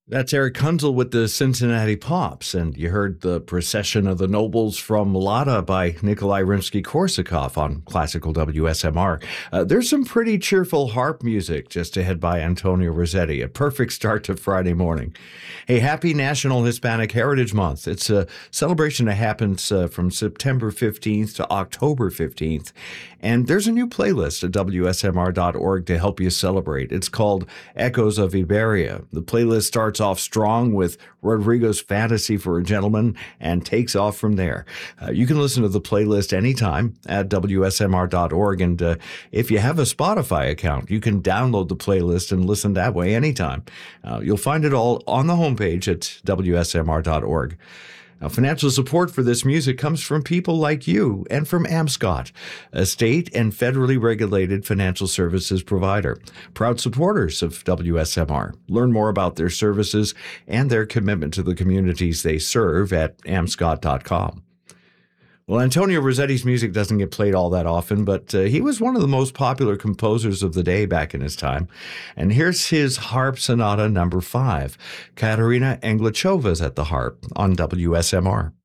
That's Eric Kunzel with the Cincinnati Pops, and you heard the Procession of the Nobles from Lada by Nikolai Rimsky-Korsakov on Classical WSMR. There's some pretty cheerful harp music just ahead by Antonio Rossetti, a perfect start to Friday morning. Hey, happy National Hispanic Heritage Month. It's a celebration that happens from September 15th to October 15th, and there's a new playlist at WSMR.org to help you celebrate. It's called Echoes of Iberia. The playlist starts off strong with Rodrigo's Fantasy for a Gentleman and takes off from there. You can listen to the playlist anytime at WSMR.org, and if you have a Spotify account, you can download the playlist and listen that way anytime. You'll find it all on the homepage at WSMR.org. Now, financial support for this music comes from people like you and from Amscot, a state and federally regulated financial services provider, proud supporters of WSMR. Learn more about their services and their commitment to the communities they serve at amscot.com. Well, Antonio Rossetti's music doesn't get played all that often, but he was one of the most popular composers of the day back in his time. And here's his Harp Sonata No. 5. Katerina Englachova's at the harp on WSMR.